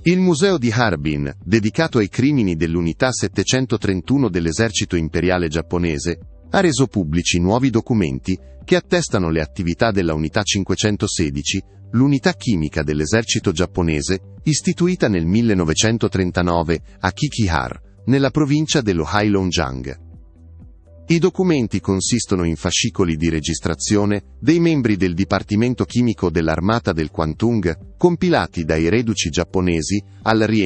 Il museo di Harbin, dedicato ai crimini dell'unità 731 dell'esercito imperiale giapponese, ha reso pubblici nuovi documenti che attestano le attività della unità 516, l'unità chimica dell'esercito giapponese, istituita nel 1939 a Kikihar, nella provincia dello Heilongjiang. I documenti consistono in fascicoli di registrazione dei membri del Dipartimento Chimico dell'Armata del Kwantung, compilati dai reduci giapponesi al rientro